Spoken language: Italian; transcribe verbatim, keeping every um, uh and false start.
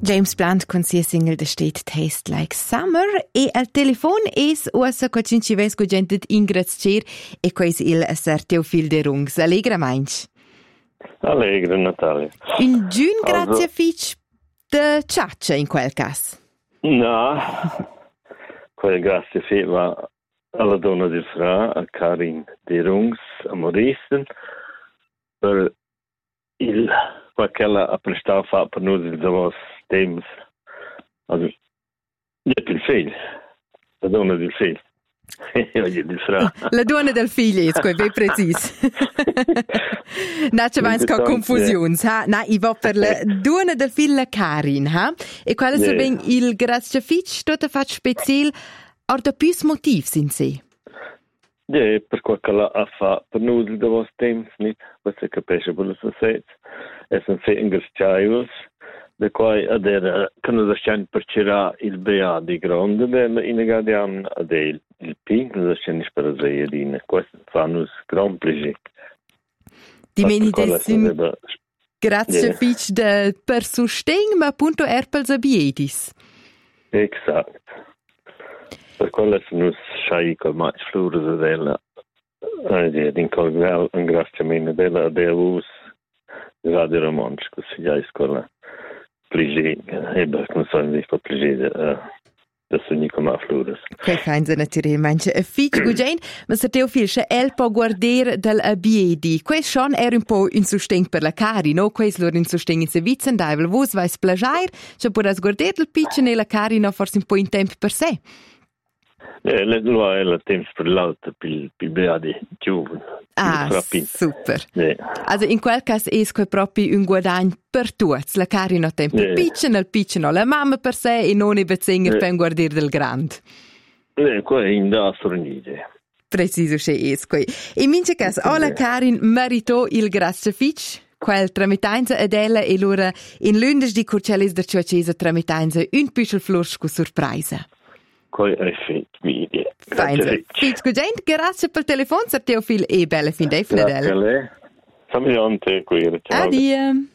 James Blunt con sia single The State Taste Like Summer e al telefon es ussa co cinci ves co gentet Ingrid Cer e quais il asserteu fil de rungs. Allegra mainch. Allegra, Natalia. Un giun grazie Also, fich de ciaccia in quel cas. No, quel grazie fi va alla donna di Fra, a Karin de Rungs, a Maurice, per il quella ha prestato fa per noi il davos temps. Also, nicht il figlio, la donna del figlio. Io gli di Fra. La donna del figlio es quei be precis. Na c'è vans co confusions, ha? Na i va per la donna del figlio Karin, ha? E quale se ben il grazie fich tot fa special or da più motivs in sé. Ja, per quella ha fa per noi il davos temps nicht, was se capisce per la società. Es un fe ingresciaius, de quai adera conoscen per c'era il bea di grande della inegadiam adel il pink conoscen per zedine. Questo fa nos grand plaisir. Di menidesin grazie Yeah. fich de per sustegn ma punto erpels abiedis. Exact. Per quello se nos schai col match flores della eh din col vel un graziamento della deus Radio Romansch, così già è scuola plaisir, e beh, non so se fa plaisir da sogni come a flores. Quei feinze naturalmente. E fich gugen, ma se teo filsche el po guarder del abiedi. Quei schon er un po un susteng per la cari, no? Quei lor un susteng in se vizen daivel. Vos vais plagiar, c'è podas guarder del pitchen e la cari no forse un po in tempo per sé. Eh, le lo è la tempo per l'altro, per il bea di giovane. Ah, super. Yeah. Also in quel cas es quei proprio un guadagn per tuts. La cari no tempo Yeah. pitchen, il pitchen no la mamma per sé e non i bezinger Yeah. per un guarder del grand. Eh, qua è in da sornide. Preciso che es quei. In mince cas, ola Karin merito il grazie fich, quel tramitainza ed ella e l'ora in lundes di Curcellis der Ciocesa tramitainza un pischel flurs cu surpresa. Qua è fit media. Feinze. Fich gugent, grazie per telefon, ser teo fil e belle fin de Grazie a fledel. lei. Fammi ante qui. Ciao. Adie.